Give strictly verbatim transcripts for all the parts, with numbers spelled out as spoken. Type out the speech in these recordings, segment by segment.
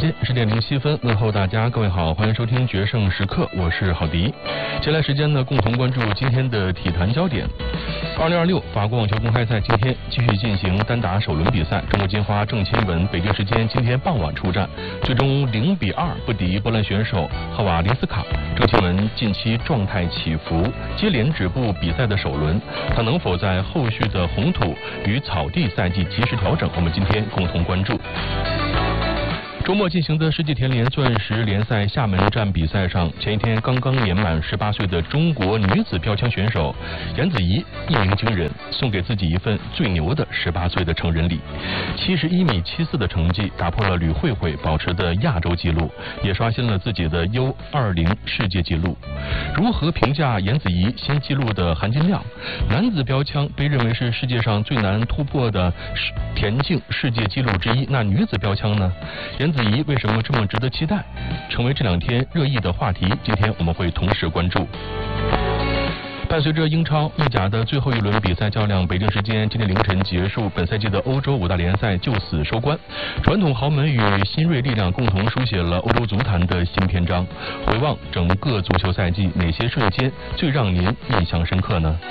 间十点零七分，问候大家，各位好，欢迎收听决胜时刻，我是郝迪。接下来时间呢，共同关注今天的体坛焦点。二零二六法国网球公开赛今天继续进行单打首轮比赛，中国金花郑钦文北京时间今天傍晚出战，最终零比二不敌波兰选手赫瓦林斯卡。郑钦文近期状态起伏，接连止步比赛的首轮，他能否在后续的红土与草地赛季及时调整？我们今天共同关注。周末进行的世界田联钻石联赛厦门站比赛上，前一天刚刚年满十八岁的中国女子标枪选手颜子怡一鸣惊人，送给自己一份最牛的十八岁的成人礼。七十一米七四的成绩打破了吕慧慧保持的亚洲纪录，也刷新了自己的 U 二十 世界纪录。如何评价颜子怡新纪录的含金量？男子标枪被认为是世界上最难突破的田径世界纪录之一，那女子标枪呢？颜子怡为什么这么值得期待？成为这两天热议的话题。今天我们会同时关注。伴随着英超、意甲的最后一轮比赛较量，北京时间今天凌晨结束，本赛季的欧洲五大联赛就此收官。传统豪门与新锐力量共同书写了欧洲足坛的新篇章。回望整个足球赛季，哪些瞬间最让您印象深刻呢？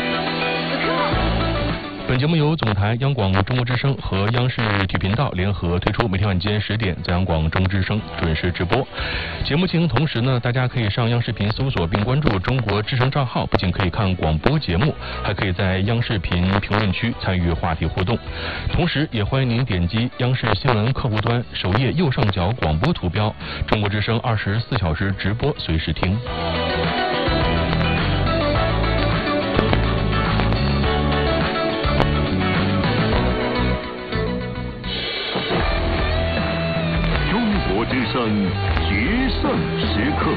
本节目由总台央广中国之声和央视体育频道联合推出，每天晚间十点在央广中国之声准时直播。节目进行同时呢，大家可以上央视频搜索并关注中国之声账号，不仅可以看广播节目，还可以在央视频评论区参与话题互动。同时也欢迎您点击央视新闻客户端首页右上角广播图标，中国之声二十四小时直播随时听。 之声决胜时刻，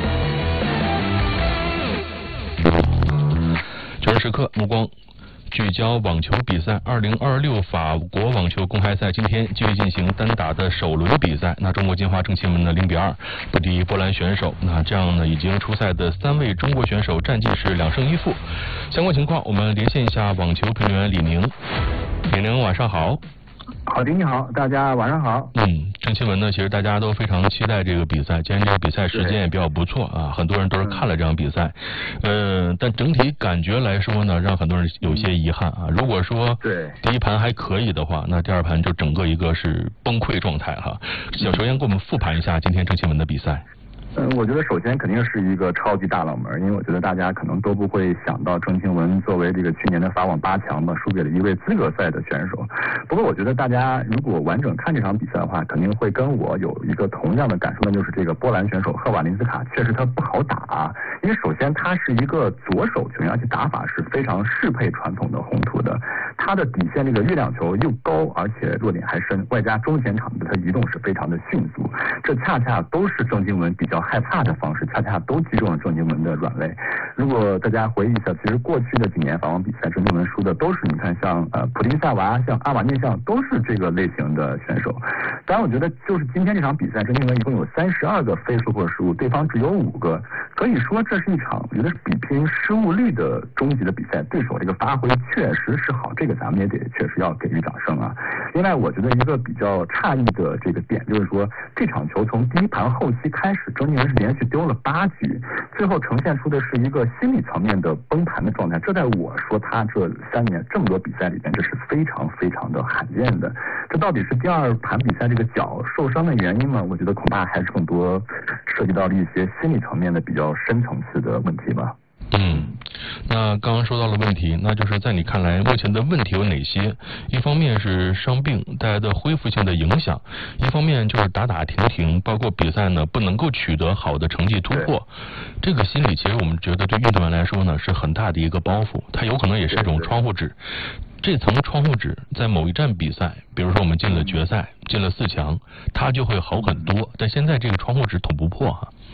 决胜时刻，目光聚焦网球比赛。二零二六法国网球公开赛今天继续进行单打的首轮比赛。那中国金花郑钦文呢零比二不敌波兰选手。那这样呢，已经出赛的三位中国选手战绩是两胜一负。相关情况，我们连线一下网球评论员李宁。李宁，晚上好。 郝迪你好，大家晚上好。 嗯，郑钦文呢，其实大家都非常期待这个比赛，今天这个比赛时间也比较不错啊，很多人都是看了这场比赛，嗯、呃，但整体感觉来说呢，让很多人有些遗憾啊。如果说对第一盘还可以的话，那第二盘就整个一个是崩溃状态哈。小首先给我们复盘一下今天郑钦文的比赛。 嗯，我觉得首先肯定是一个超级大冷门，因为我觉得大家可能都不会想到郑钦文作为这个去年的法网八强吧，输给了一位资格赛的选手。不过我觉得大家如果完整看这场比赛的话，肯定会跟我有一个同样的感受，那就是这个波兰选手赫瓦林斯卡确实他不好打，因为首先他是一个左手球员，而且打法是非常适配传统的红土的，他的底线这个月亮球又高，而且弱点还深，外加中前场的他移动是非常的迅速，这恰恰都是郑钦文比较害怕的方式，恰恰都击中了郑钦文的软肋。如果大家回忆一下，其实过去的几年法网比赛，郑钦文输的都是你看像呃普林萨娃、像阿瓦涅相都是这个类型的选手。当然，我觉得就是今天这场比赛，郑钦文一共有三十二个飞出或失误，对方只有五个，可以说这是一场我觉得是比拼失误率的终极的比赛。对手这个发挥确实是好，这个咱们也得确实要给予掌声啊。另外，我觉得一个比较诧异的这个点就是说，这场球从第一盘后期开始，郑钦文是连续丢了八局，最后呈现出的是一个心理层面的崩盘的状态。这在我说他这三年这么多比赛里面，这是非常非常的罕见的。这到底是第二盘比赛这个脚受伤的原因吗？我觉得恐怕还是更多涉及到了一些心理层面的比较深层次的问题吧。 嗯，那刚刚说到了问题，那就是在你看来，目前的问题有哪些？一方面是伤病带来的恢复性的影响，一方面就是打打停停，包括比赛呢不能够取得好的成绩突破。这个心理其实我们觉得对运动员来说呢是很大的一个包袱，它有可能也是一种窗户纸。这层窗户纸在某一站比赛，比如说我们进了决赛，进了四强，它就会好很多。但现在这个窗户纸捅不破哈。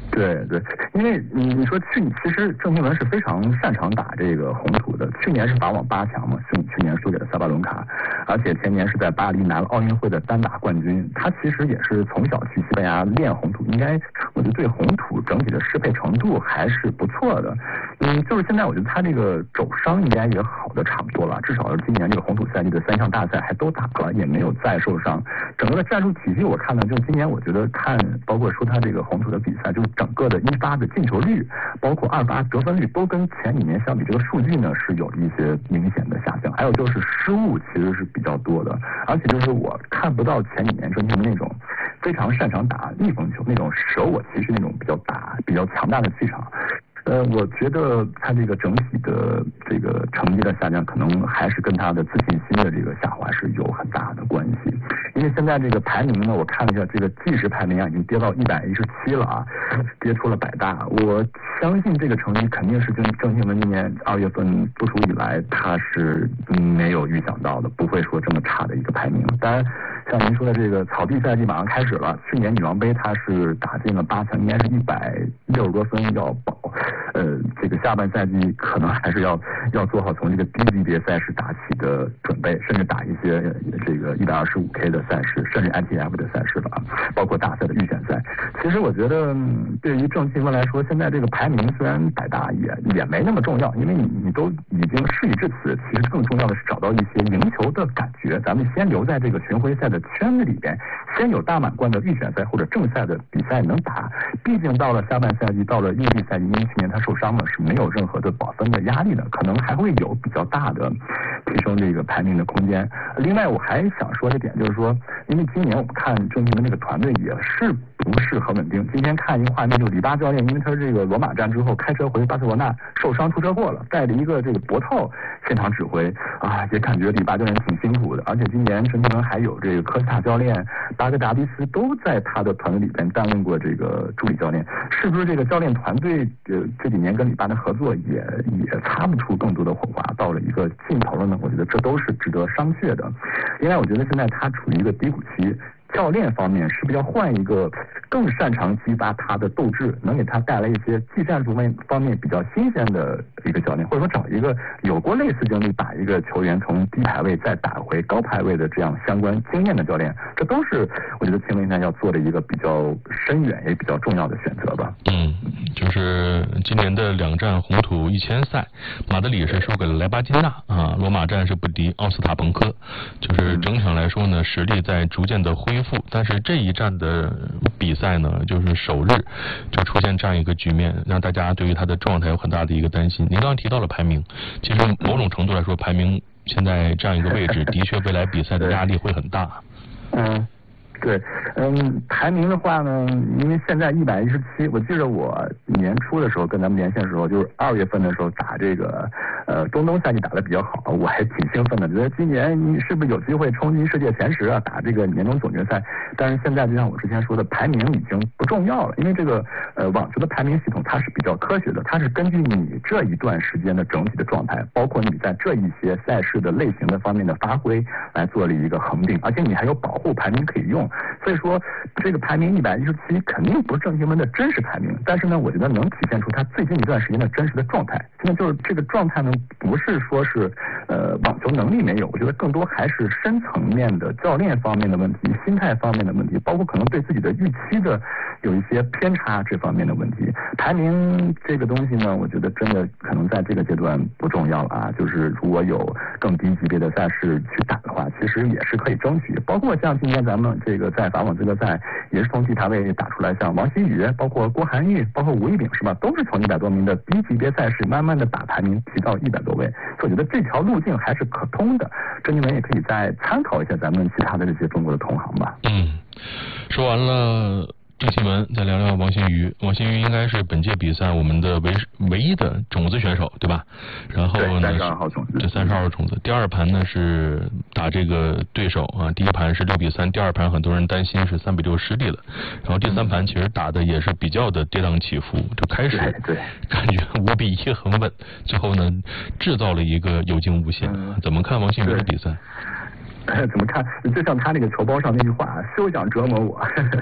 对对，因为你你说去其实郑钦文是非常擅长打这个红土的，去年是法网八强嘛，去去年输给了萨巴伦卡，而且前年是在巴黎拿了奥运会的单打冠军。他其实也是从小去西班牙练红土，应该我觉得对红土整体的适配程度还是不错的。嗯，就是现在我觉得他这个肘伤应该也好的差不多了，至少是今年这个红土赛季的三项大赛还都打了，也没有再受伤。整个的战术体系我看呢，就今年我觉得看包括说他这个红土的比赛，就是整个的一发的进球率，包括二发得分率，都跟前几年相比，这个数据呢是有一些明显的下降。还有就是失误其实是比较多的，而且就是我看不到前几年郑钦文那种非常擅长打逆风球，那种舍我其实那种比较大、比较强大的气场。呃，我觉得他这个整体的这个成绩的下降，可能还是跟他的自信心的这个下滑是有很大的关系。因为现在这个排名呢，我看了一下，这个计时排名啊，已经跌到一百一十七了啊，跌出了百大。我相信这个成绩肯定是跟郑钦文今年二月份复出以来，他是没有预想到的，不会说这么差的一个排名。当然，像您说的这个草地赛季马上开始了，去年女王杯他是打进了八强，应该是一百六十多分要保。呃，这个下半赛季可能还是要要做好从这个低级别赛事打起的准备，甚至打一些这个一百二十五 K 的赛事，甚至 I T F 的赛事吧，包括大赛的预选赛。其实我觉得，对于郑钦文来说，现在这个排名虽然百大也也没那么重要，因为你你都已经事已至此，其实更重要的是找到一些赢球的感觉。咱们先留在这个巡回赛的圈子里边，先有大满贯的预选赛或者正赛的比赛能打。毕竟到了下半赛季，到了硬地赛季，因为去年他受伤了，是没有任何的保分的压力的，可能还会有比较大的提升这个排名的空间。另外，我还想说一点，就是说，因为今年我们看郑钦文这个团队也是不是很稳定。今天看一个画面，就是里巴教练，因为他这个罗马站之后开车回巴塞罗那受伤出车祸了，带着一个这个脖套现场指挥啊，也感觉里巴教练挺辛苦的。而且今年郑钦文还有这个科斯塔教练、巴格达迪斯都在他的团队里边担任过这个助理教练，是不是这个教练团队呃这几年跟里巴的合作也也擦不出更多的火花，到了一个尽头了呢？我觉得这都是值得商榷的。另外，我觉得现在他处于一个低谷期。教练方面是不是要换一个更擅长激发他的斗志，能给他带来一些技战术面方面比较新鲜的一个教练，或者说找一个有过类似经历把一个球员从低排位再打回高排位的这样相关经验的教练，这都是我觉得青文现在要做的一个比较深远也比较重要的选择吧。 嗯，就是今年的两站红土一千赛，马德里是输给了莱巴金纳啊，罗马站是不敌奥斯塔彭科，就是整场来说呢，实力在逐渐的恢复，但是这一站的比赛呢，就是首日就出现这样一个局面，让大家对于他的状态有很大的一个担心。您刚刚提到了排名，其实某种程度来说，排名现在这样一个位置，的确未来比赛的压力会很大。 嗯。对，嗯，排名的话呢，因为现在一百一十七，我记得我年初的时候跟咱们连线的时候，就是二月份的时候打这个呃中东赛季打得比较好，我还挺兴奋的，觉得今年你是不是有机会冲击世界前十啊，打这个年终总决赛。但是现在就像我之前说的，排名已经不重要了，因为这个呃网球的排名系统它是比较科学的，它是根据你这一段时间的整体的状态，包括你在这一些赛事的类型的方面的发挥来做了一个恒定，而且你还有保护排名可以用。所以说，这个排名一百一十七肯定不是郑钦文的真实排名，但是呢，我觉得能体现出他最近一段时间的真实的状态。现在就是这个状态呢，不是说是呃网球能力没有，我觉得更多还是深层面的教练方面的问题、心态方面的问题，包括可能对自己的预期的有一些偏差这方面的问题。排名这个东西呢，我觉得真的可能在这个阶段不重要了啊。就是如果有更低级别的赛事去打的话，其实也是可以争取。包括像今年咱们这个在法网资格赛也是从低排位打出来，像王曦宇、包括郭涵玉、包括吴一丙是吧，都是从一百多名的低级别赛事慢慢的把排名提到一百多位，所以我觉得这条路径还是可通的。郑钦文也可以再参考一下咱们其他的这些中国的同行吧。 嗯，说完了郑钦文，再聊聊王馨瑜。王馨瑜应该是本届比赛我们的唯唯一的种子选手，对吧？然后呢， 三十二号种子， 这三十二号种子。第二盘呢是打这个对手啊，第一盘是六比三，第二盘很多人担心是三比六失利了。然后第三盘其实打的也是比较的跌宕起伏，就开始感觉五比一很稳，最后呢制造了一个有惊无险。怎么看王馨瑜的比赛？ 怎么看？就像他那个球包上那句话，休想折磨我。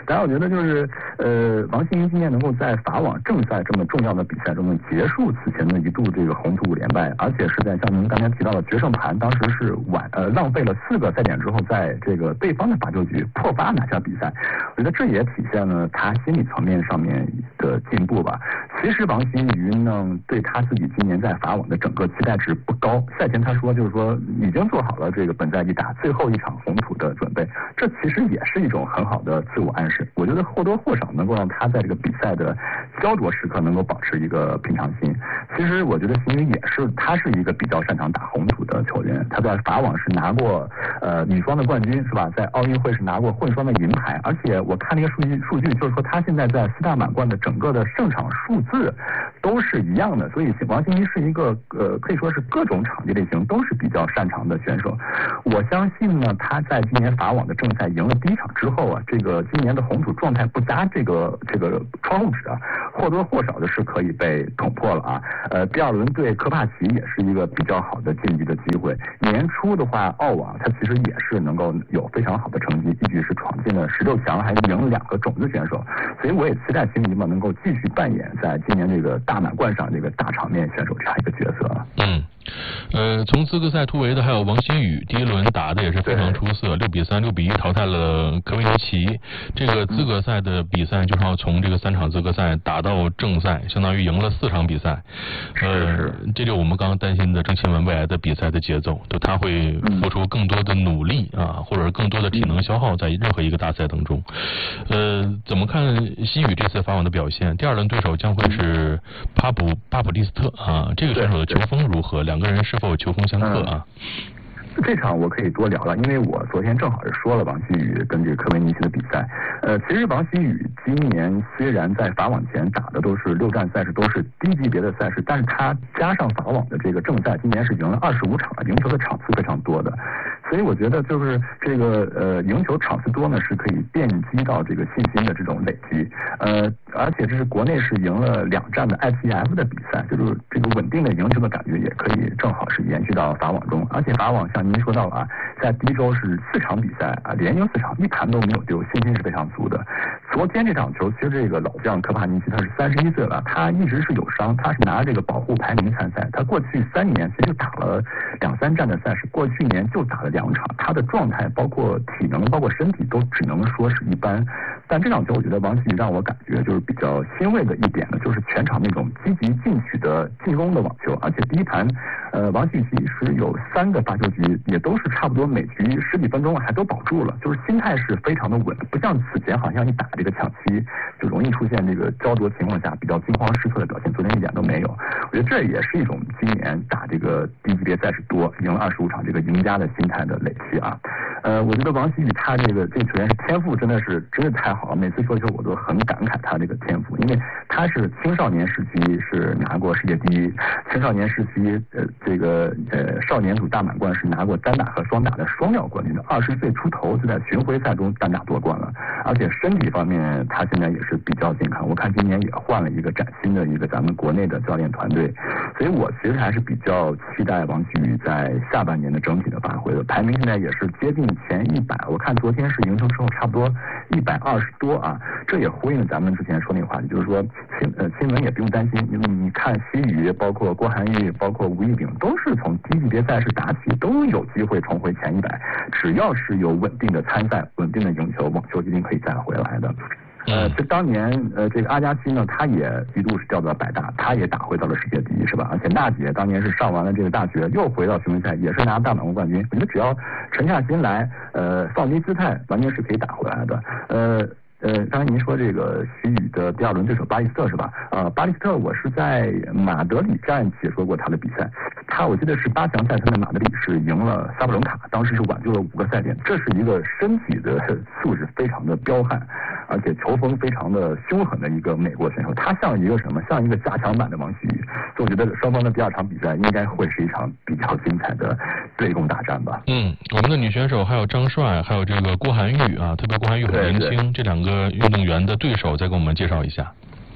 但我觉得就是呃，王心怡今年能够在法网正赛这么重要的比赛中结束此前的一度这个红土连败，而且是在像您刚才提到的决胜盘，当时是晚呃浪费了四个赛点之后，在这个对方的罚球局破发拿下比赛。我觉得这也体现了他心理层面上面的进步吧。其实王心怡呢，对他自己今年在法网的整个期待值不高。赛前他说就是说已经做好了这个本赛季打最后一场红土的准备，这其实也是一种很好的自我暗示。我觉得或多或少能够让他在这个比赛的焦灼时刻能够保持一个平常心。其实我觉得心怡也是，他是一个比较擅长打红土的球员，他在法网是拿过呃女双的冠军是吧？在奥运会是拿过混双的银牌，而且我看那个数据数据就是说他现在在四大满贯的整个的胜场数字都是一样的，所以王心怡是一个呃可以说是各种场地类型都是比较擅长的选手。我相信呢，他在今年法网的正赛赢了第一场之后啊，这个今年的红土状态不佳这个这个窗户纸啊，或多或少的是可以被捅破了啊。呃，第二轮对科帕奇也是一个比较好的晋级的机会。年初的话，澳网他其实也是能够有非常好的成绩，一举是闯进了十六强，还赢了两个种子选手。所以我也期待心怡嘛能够继续扮演在今年这个大满贯上这个大场面选手这样一个角色。 嗯。呃，从资格赛突围的还有王欣雨，第一轮打的也是非常出色，六比三、六比一淘汰了科维尼奇。这个资格赛的比赛就是要从这个三场资格赛打到正赛，相当于赢了四场比赛。呃，这就我们刚刚担心的郑钦文未来的比赛的节奏，就他会付出更多的努力啊，或者更多的体能消耗在任何一个大赛当中。呃，怎么看欣雨这次法网的表现？第二轮对手将会是帕普帕普利斯特啊，这个选手的球风如何？两个人是否球风相克啊？ 这场我可以多聊了，因为我昨天正好是说了王欣雨跟这个科维尼奇的比赛。呃，其实王欣雨今年虽然在法网前打的都是六战赛事，都是低级别的赛事，但是他加上法网的这个正赛，今年是赢了二十五场了，赢球的场次非常多的。所以我觉得就是这个呃赢球场次多呢，是可以奠基到这个信心的这种累积。呃，而且这是国内是赢了两站的 I T F 的比赛，就是这个稳定的赢球的感觉也可以正好是延续到法网中。而且法网像您说到了啊，在第一周是四场比赛啊，连赢四场，一盘都没有丢，信心是非常足的。昨天这场球，其实这个老将科帕尼奇他是三十一岁了，他一直是有伤，他是拿这个保护排名参赛。他过去三年其实就打了两三站的赛事，过去年就打了两场，他的状态包括体能包括身体都只能说是一般。但这场球我觉得王欣雨让我感觉就是比较欣慰的一点呢，就是全场那种积极进取的进攻的网球，而且第一盘呃王欣雨其实有三个发球局也都是差不多每局十几分钟还都保住了，就是心态是非常的稳，不像此前好像一打这个抢七就容易出现这个焦灼情况下比较惊慌失措的表现，昨天一点都没有。我觉得这也是一种今年打这个低级别赛事多赢了二十五场这个赢家的心态的累积啊。呃，我觉得王欣雨他这个这个球员是天赋真的是真是太好了，每次说球我都很感慨他这个天赋，因为他是青少年时期是拿过世界第一，青少年时期呃这个呃少年组大满贯是拿过单打和双打的双料冠军的，二十岁出头就在巡回赛中单打夺冠了，而且身体方面他现在也是比较健康，我看今年也换了一个崭新的一个咱们国内的教练团队，所以我其实还是比较期待王欣雨在下半年的整体的发挥的，排名现在也是接近前一百，我看昨天是赢球之后差不多一百二十多啊，这也呼应了咱们之前说那个话题，就是说新呃新闻也不用担心，因为你看西语包括郭涵玉包括吴亦丙都是从低级别赛事打起，都有机会重回前一百，只要是有稳定的参赛稳定的赢球，网球一定可以再回来的。呃，这当年呃，这个阿加西呢，他也一度是掉到百大，他也打回到了世界第一，是吧？而且娜姐当年是上完了这个大学，又回到巡回赛，也是拿大满贯冠军。我觉得只要沉下心来，呃，放低姿态，完全是可以打回来的。呃。呃，刚才您说这个西语的第二轮对手巴利斯特是吧？呃，巴利斯特我是在马德里站解说过他的比赛，他我记得是八强赛，他在马德里是赢了萨布伦卡，当时是挽救了五个赛点，这是一个身体的素质非常的彪悍，而且球风非常的凶狠的一个美国选手，他像一个什么？像一个加强版的王欣雨，所以我觉得双方的第二场比赛应该会是一场比较精彩的对攻大战吧。 嗯，我们的女选手还有张帅，还有这个郭涵玉啊，特别郭涵玉很年轻，这两个运动员的对手再给我们介绍一下。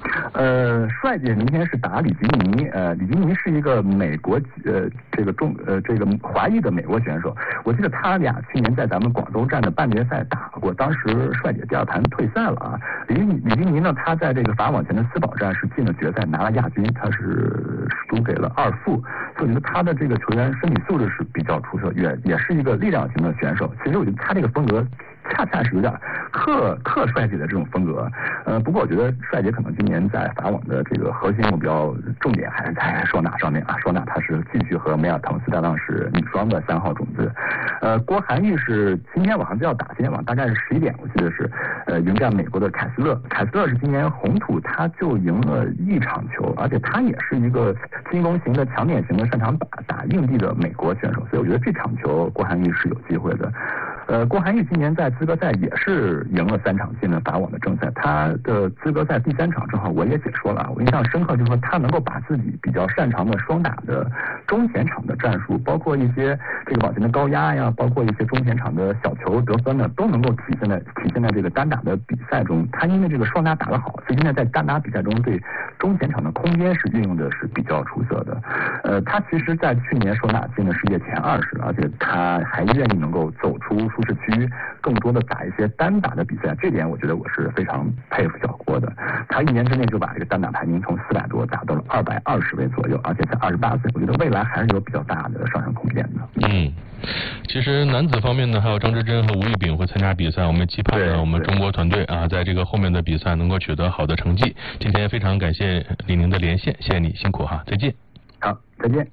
呃，帅姐明天是打李吉尼，呃，李吉尼是一个美国呃这个中呃这个华裔的美国选手，我记得他俩去年在咱们广州站的半决赛打过，当时帅姐第二盘退赛了啊。李李吉尼呢，他在这个法网前的斯堡站是进了决赛，拿了亚军，他是输给了二副，所以我觉得他的这个球员身体素质是比较出色，也也是一个力量型的选手。其实我觉得他这个风格恰恰是有点克克帅姐的这种风格，呃，不过我觉得帅姐可能今年在法网的这个核心目标重点还是在双打上面啊，双打她是继续和梅尔滕斯搭档是女双的三号种子，呃，郭涵玉是今天晚上就要打，今天晚上大概是十一点，我记得是呃迎战美国的凯斯勒，凯斯勒是今年红土他就赢了一场球，而且他也是一个进攻型的强点型的擅长打打硬地的美国选手，所以我觉得这场球郭涵玉是有机会的。呃，郭涵玉今年在资格赛也是赢了三场进了法网的正赛，他的资格赛第三场正好我也解说了，我印象深刻就是说他能够把自己比较擅长的双打的中前场的战术，包括一些这个网前的高压呀，包括一些中前场的小球得分呢，都能够体现在体现在这个单打的比赛中。他因为这个双打打得好，所以现在在单打比赛中对中前场的空间是运用的是比较出色的。呃，他其实在去年双打进了世界前二十，而且他还愿意能够走出舒适区，更多的打一些单打的比赛，这点我觉得我是非常佩服小郭的。他一年之内就把这个单打排名从四百多打到了二百二十位左右，而且才二十八岁，我觉得未来还是有比较大的上升空间的。 嗯，其实男子方面呢，还有张之臻和吴玉炳会参加比赛，我们期盼呢我们中国团队啊，在这个后面的比赛能够取得好的成绩。今天非常感谢李宁的连线，谢谢你辛苦哈，再见。 好，再见。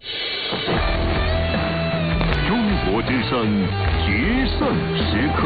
中国之声决胜时刻。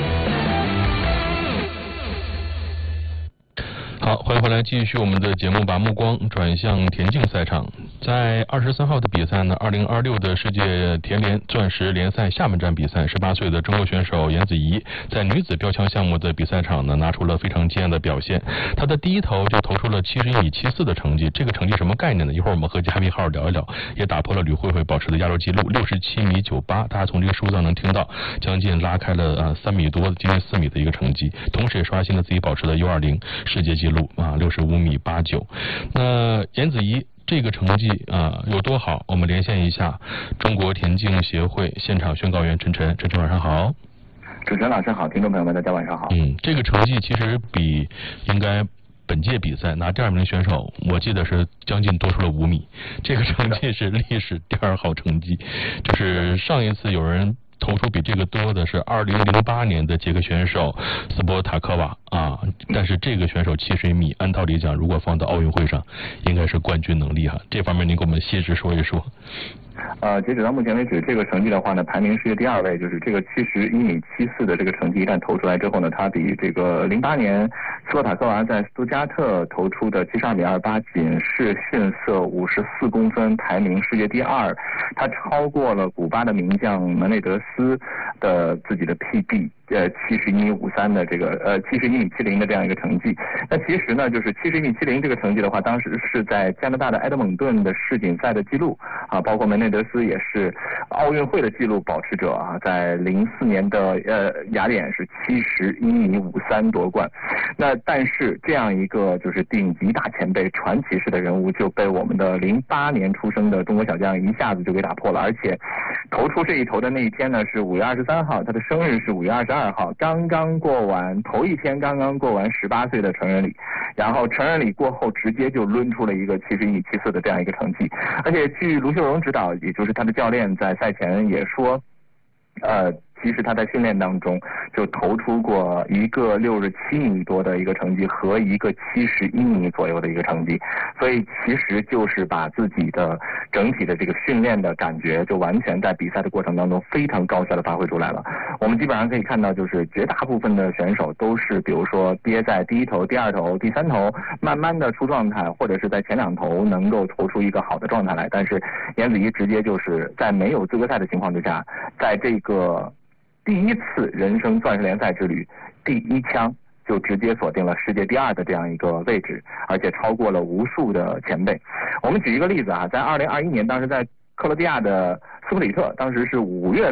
好，欢迎回来，继续我们的节目，把目光转向田径赛场。在二十三号的比赛呢，二零二六的世界田联钻石联赛厦门站比赛，十八岁的中国选手严子怡在女子标枪项目的比赛场呢，拿出了非常惊艳的表现。她的第一投就投出了七十一米七四的成绩，这个成绩什么概念呢？一会儿我们和嘉宾好好聊一聊，也打破了吕慧慧保持的亚洲纪录六十七米九八。大家从这个数字上能听到，将近拉开了呃三米多，接近四米的一个成绩，同时也刷新了自己保持的 U 二零 世界纪录啊，六十五米八九。那严子怡这个成绩啊有多好？我们连线一下中国田径协会现场宣告员陈晨，陈晨晚上好。 主持人老师好，听众朋友们大家晚上好。 嗯，这个成绩其实比应该本届比赛拿第二名的选手，我记得是将近多出了五米，这个成绩是历史第二好成绩。就是上一次有人投出比这个多的是二零零八年的捷克选手斯波塔科娃啊，但是这个选手七十一米，按道理讲，如果放到奥运会上，应该是冠军能力哈。这方面您给我们细致说一说。 呃，截止到目前为止，这个成绩的话呢，排名世界第二位，就是这个七十一米七四的这个成绩一旦投出来之后呢，他比这个零八年斯洛塔科娃在斯图加特投出的七十二米二八仅是逊色五十四公分，排名世界第二。他超过了古巴的名将门内德斯的自己的 P B。呃，七十一米五三的这个呃七十一米七零的这样一个成绩。那其实呢，就是七十一米七零这个成绩的话，当时是在加拿大的埃德蒙顿的世锦赛的记录啊，包括门内德斯也是奥运会的记录保持者啊，在零四年的呃雅典是七十一米五三夺冠。那但是这样一个就是顶级大前辈、传奇式的人物，就被我们的零八年出生的中国小将一下子就给打破了，而且投出这一投的那一天呢是五月二十三号，他的生日是五月二十二。二号刚刚过完头一天，刚刚过完十八岁的成人礼，然后成人礼过后直接就抡出了一个七十一米七四的这样一个成绩，而且据卢秀荣指导，也就是他的教练在赛前也说，呃。其实他在训练当中就投出过一个六十七米多的一个成绩和一个七十一米左右的一个成绩，所以其实就是把自己的整体的这个训练的感觉就完全在比赛的过程当中非常高效的发挥出来了。我们基本上可以看到，就是绝大部分的选手都是比如说憋在第一投、第二投、第三投慢慢的出状态，或者是在前两投能够投出一个好的状态来，但是严子怡直接就是在没有资格赛的情况之下，在这个第一次人生钻石联赛之旅，第一枪就直接锁定了世界第二的这样一个位置，而且超过了无数的前辈。我们举一个例子啊，在二零二一年，当时在克罗地亚的斯普里特，当时是五月份，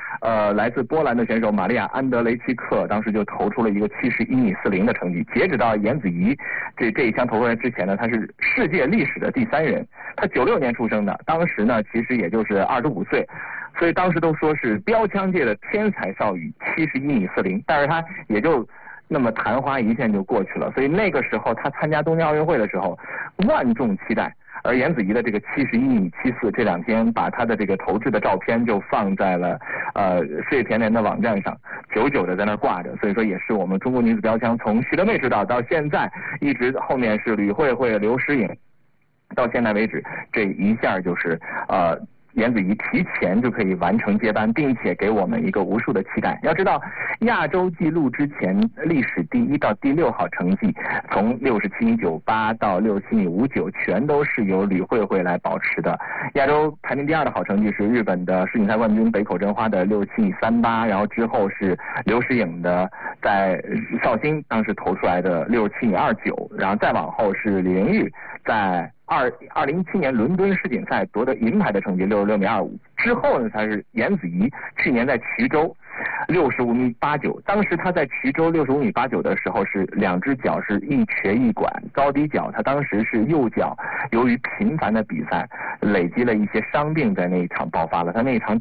呃，来自波兰的选手玛利亚安德雷奇克，当时就投出了一个七十一米四零的成绩。截止到颜子怡这这一枪投出来之前呢，他是世界历史的第三人。他九六年出生的，当时呢其实也就是二十五岁，所以当时都说是标枪界的天才少女，七十一米四零，但是他也就那么昙花一现就过去了。所以那个时候他参加东京奥运会的时候，万众期待。而颜子怡的这个七十一米七四，这两天把她的这个投掷的照片就放在了呃世界田联的网站上，久久的在那儿挂着。所以说也是我们中国女子标枪从徐德妹指导到现在，一直后面是吕慧慧、刘诗颖，到现在为止，这一下就是呃。颜子怡提前就可以完成接班，并且给我们一个无数的期待。要知道，亚洲纪录之前历史第一到第六号成绩，从六十七米九八到六十七米五九，全都是由吕慧慧来保持的。亚洲排名第二的好成绩是日本的世锦赛冠军北口真花的六十七米三八，然后之后是刘诗颖的在绍兴当时投出来的六十七米二九，然后再往后是李玲玉在二二零一七年伦敦世锦赛夺得银牌的成绩六十六米二五，之后呢才是颜子怡去年在衢州六十五米八九，当时他在衢州六十五米八九的时候是两只脚是一瘸一拐，高低脚他当时是右脚由于频繁的比赛累积了一些伤病，在那一场爆发了，他那一场